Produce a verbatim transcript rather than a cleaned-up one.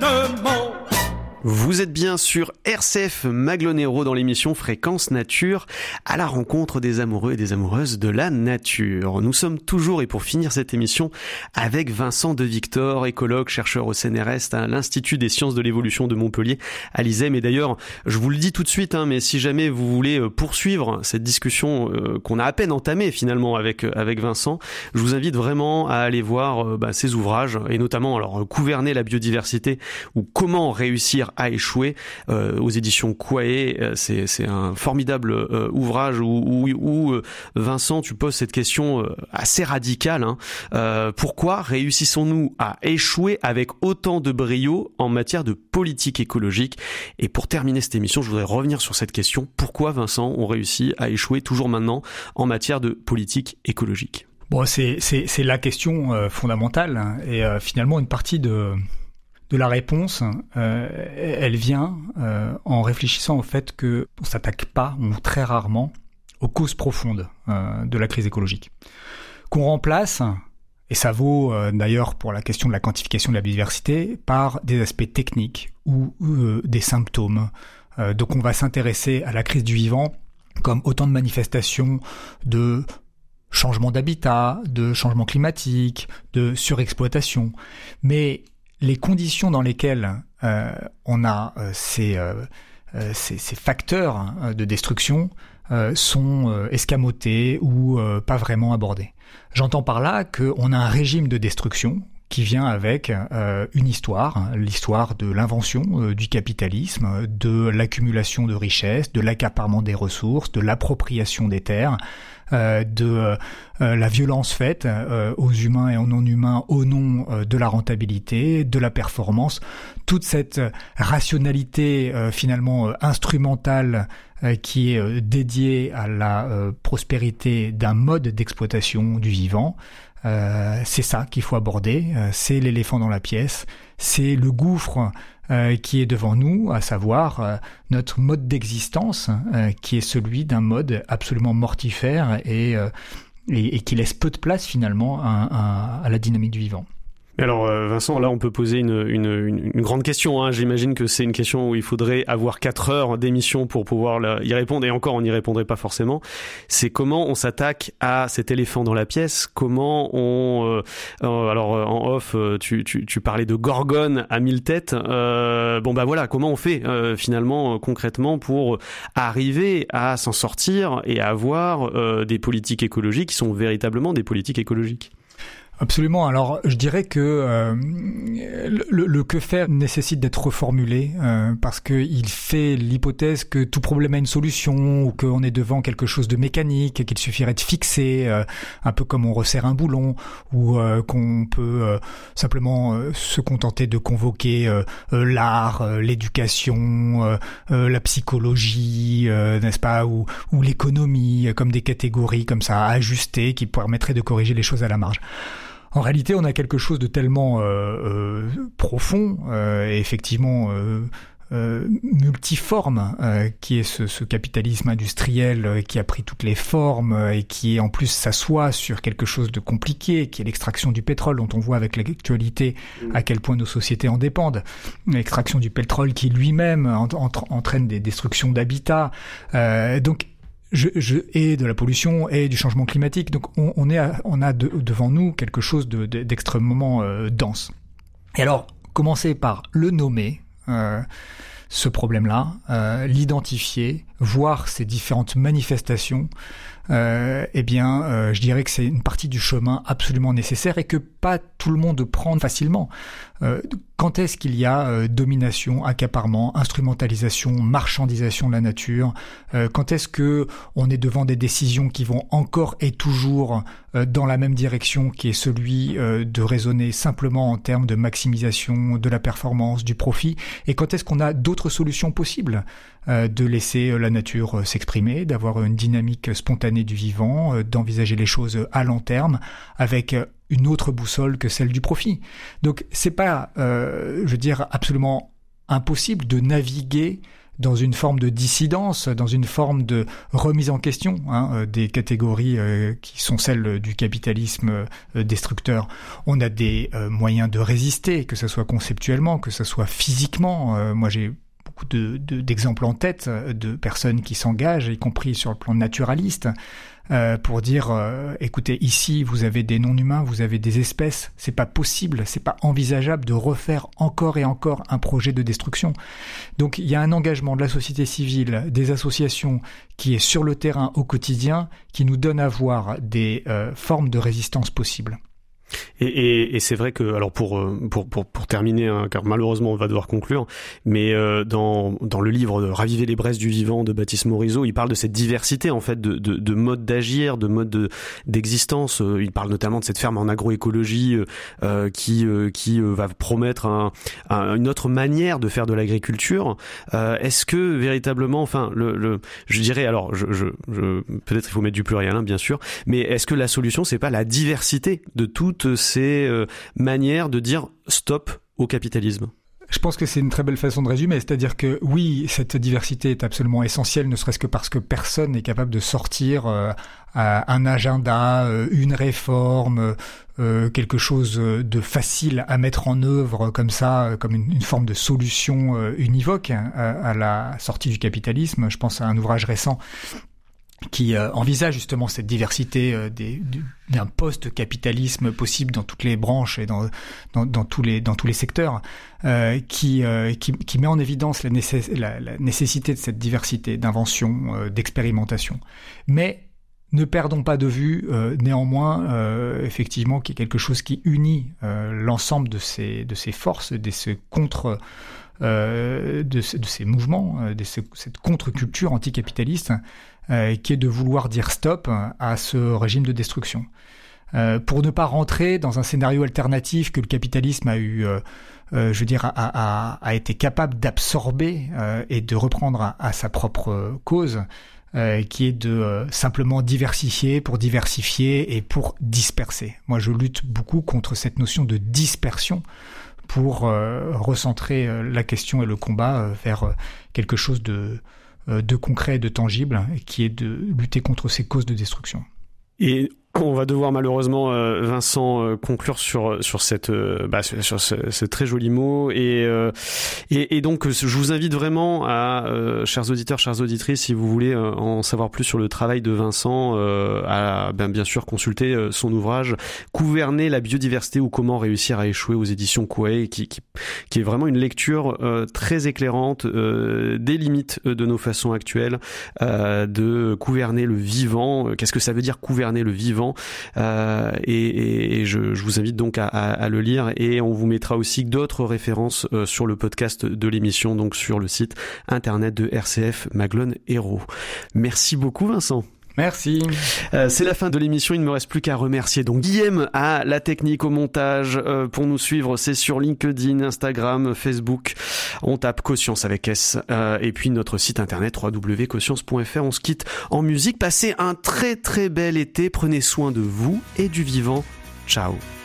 gouvernement. Vous êtes bien sur R C F Maglonero dans l'émission Fréquence Nature, à la rencontre des amoureux et des amoureuses de la nature. Nous sommes toujours, et pour finir cette émission, avec Vincent De Victor, écologue, chercheur au C N R S à l'Institut des sciences de l'évolution de Montpellier, à l'I S E M. Et d'ailleurs, je vous le dis tout de suite, hein, mais si jamais vous voulez poursuivre cette discussion euh, qu'on a à peine entamée finalement avec avec Vincent, je vous invite vraiment à aller voir euh, bah, ses ouvrages, et notamment alors Gouverner la biodiversité ou Comment réussir à échouer euh, aux éditions Quae. Euh, c'est, c'est un formidable euh, ouvrage où, où, où euh, Vincent, tu poses cette question euh, assez radicale. Hein. Euh, pourquoi réussissons-nous à échouer avec autant de brio en matière de politique écologique? Et pour terminer cette émission, je voudrais revenir sur cette question. Pourquoi, Vincent, on réussit à échouer toujours maintenant en matière de politique écologique? Bon, c'est, c'est, c'est la question euh, fondamentale, hein, et euh, finalement une partie de... de la réponse, euh, elle vient euh, en réfléchissant au fait que on s'attaque pas, ou très rarement, aux causes profondes euh, de la crise écologique. Qu'on remplace, et ça vaut euh, d'ailleurs pour la question de la quantification de la biodiversité, par des aspects techniques ou euh, des symptômes. Euh, donc on va s'intéresser à la crise du vivant comme autant de manifestations de changement d'habitat, de changement climatique, de surexploitation. Mais les conditions dans lesquelles euh, on a euh, ces, euh, ces, ces facteurs hein, de destruction euh, sont euh, escamotés ou euh, pas vraiment abordés. J'entends par là qu'on a un régime de destruction qui vient avec euh, une histoire, hein, l'histoire de l'invention euh, du capitalisme, de l'accumulation de richesses, de l'accaparement des ressources, de l'appropriation des terres, Euh, de euh, la violence faite euh, aux humains et aux non-humains au nom euh, de la rentabilité, de la performance, toute cette rationalité euh, finalement euh, instrumentale euh, qui est euh, dédiée à la euh, prospérité d'un mode d'exploitation du vivant. Euh, c'est ça qu'il faut aborder, euh, c'est l'éléphant dans la pièce, c'est le gouffre euh, qui est devant nous, à savoir euh, notre mode d'existence euh, qui est celui d'un mode absolument mortifère et, euh, et, et qui laisse peu de place finalement à, à, à la dynamique du vivant. Alors Vincent, là on peut poser une, une, une, une grande question, hein. J'imagine que c'est une question où il faudrait avoir quatre heures d'émission pour pouvoir y répondre, et encore on n'y répondrait pas forcément. C'est comment on s'attaque à cet éléphant dans la pièce, comment on... Euh, euh, alors en off, tu, tu, tu parlais de Gorgone à mille têtes, euh, bon bah voilà, comment on fait euh, finalement euh, concrètement pour arriver à s'en sortir et à avoir euh, des politiques écologiques qui sont véritablement des politiques écologiques? Absolument. Alors, je dirais que euh, le, le que faire nécessite d'être reformulé euh, parce que il fait l'hypothèse que tout problème a une solution ou qu'on est devant quelque chose de mécanique, qu'il suffirait de fixer, euh, un peu comme on resserre un boulon, ou euh, qu'on peut euh, simplement euh, se contenter de convoquer euh, euh, l'art, euh, l'éducation, euh, euh, la psychologie, euh, n'est-ce pas, ou, ou l'économie, comme des catégories comme ça ajustées qui permettraient de corriger les choses à la marge. En réalité, on a quelque chose de tellement euh, euh, profond euh, et effectivement euh, euh, multiforme, euh, qui est ce, ce capitalisme industriel euh, qui a pris toutes les formes euh, et qui en plus s'assoit sur quelque chose de compliqué, qui est l'extraction du pétrole, dont on voit avec l'actualité à quel point nos sociétés en dépendent. L'extraction du pétrole qui lui-même ent- ent- entraîne des destructions d'habitats. Euh, donc Je, je, et de la pollution et du changement climatique. Donc on, on, est à, on a de, devant nous quelque chose de, de, d'extrêmement euh, dense. Et alors, commencer par le nommer, euh, ce problème-là, euh, l'identifier, voir ces différentes manifestations, euh, eh bien, euh, je dirais que c'est une partie du chemin absolument nécessaire et que pas tout le monde prend facilement. Euh, quand est-ce qu'il y a euh, domination, accaparement, instrumentalisation, marchandisation de la nature? euh, Quand est-ce que on est devant des décisions qui vont encore et toujours euh, dans la même direction, qui est celui euh, de raisonner simplement en termes de maximisation de la performance, du profit? Et quand est-ce qu'on a d'autres solutions possibles? Euh, de laisser euh, la nature euh, s'exprimer, d'avoir une dynamique spontanée du vivant, euh, d'envisager les choses à long terme avec euh, une autre boussole que celle du profit. Donc c'est pas, euh, je veux dire, absolument impossible de naviguer dans une forme de dissidence, dans une forme de remise en question hein, des catégories euh, qui sont celles du capitalisme euh, destructeur. On a des euh, moyens de résister, que ce soit conceptuellement, que ce soit physiquement. Euh, moi, j'ai beaucoup de, de, d'exemples en tête de personnes qui s'engagent, y compris sur le plan naturaliste, euh, pour dire euh, écoutez, ici vous avez des non-humains, vous avez des espèces, c'est pas possible, c'est pas envisageable de refaire encore et encore un projet de destruction. Donc il y a un engagement de la société civile, des associations qui est sur le terrain au quotidien, qui nous donne à voir des euh, formes de résistance possibles. Et, et, et c'est vrai que, alors pour pour pour, pour terminer, hein, car malheureusement on va devoir conclure, mais euh, dans dans le livre de Raviver les braises du vivant de Baptiste Morisot, il parle de cette diversité en fait de de, de modes d'agir, de modes de, d'existence. Il parle notamment de cette ferme en agroécologie euh, qui euh, qui euh, va promettre un, un, une autre manière de faire de l'agriculture. Euh, est-ce que véritablement, enfin le le je dirais alors je je, je peut-être il faut mettre du pluriel hein, bien sûr, mais est-ce que la solution c'est pas la diversité de toutes ces euh, manières de dire stop au capitalisme? Je pense que c'est une très belle façon de résumer, c'est-à-dire que oui, cette diversité est absolument essentielle, ne serait-ce que parce que personne n'est capable de sortir euh, un agenda, euh, une réforme, euh, quelque chose de facile à mettre en œuvre comme ça, comme une, une forme de solution euh, univoque hein, à, à la sortie du capitalisme. Je pense à un ouvrage récent qui euh, envisage justement cette diversité euh, des, du, d'un post-capitalisme possible dans toutes les branches et dans, dans, dans, tous, les, dans tous les secteurs, euh, qui, euh, qui, qui met en évidence la, nécess- la, la nécessité de cette diversité, d'invention, euh, d'expérimentation. Mais ne perdons pas de vue, euh, néanmoins, euh, effectivement, qu'il y a quelque chose qui unit euh, l'ensemble de ces, de ces forces, de ces contre... Euh, de, de ces mouvements, de ce, cette contre-culture anticapitaliste, euh, qui est de vouloir dire stop à ce régime de destruction. Euh, pour ne pas rentrer dans un scénario alternatif que le capitalisme a eu, euh, euh, je veux dire, a, a, a été capable d'absorber euh, et de reprendre à, à sa propre cause, euh, qui est de euh, simplement diversifier pour diversifier et pour disperser. Moi, je lutte beaucoup contre cette notion de dispersion, pour euh, recentrer euh, la question et le combat euh, vers euh, quelque chose de, euh, de concret et de tangible, qui est de lutter contre ces causes de destruction. Et on va devoir malheureusement, euh, Vincent, euh, conclure sur sur cette euh, bah, sur, sur ce, ce très joli mot et euh, et, et donc je vous invite vraiment à euh, chers auditeurs, chères auditrices, si vous voulez euh, en savoir plus sur le travail de Vincent, euh, à ben, bien sûr consulter euh, son ouvrage Gouverner la biodiversité ou comment réussir à échouer aux éditions Coué, qui qui qui est vraiment une lecture euh, très éclairante euh, des limites de nos façons actuelles euh, de gouverner le vivant. Qu'est-ce que ça veut dire gouverner le vivant? Euh, et, et, et je, je vous invite donc à, à, à le lire, et on vous mettra aussi d'autres références euh, sur le podcast de l'émission, donc sur le site internet de R C F Maglone Hérault. Merci beaucoup Vincent. Merci. Euh, c'est la fin de l'émission, il ne me reste plus qu'à remercier donc Guillaume à la technique, au montage. Euh, pour nous suivre, c'est sur LinkedIn, Instagram, Facebook. On tape Coscience avec S. Euh, et puis notre site internet w w w point coscience point f r. On se quitte en musique. Passez un très très bel été. Prenez soin de vous et du vivant. Ciao.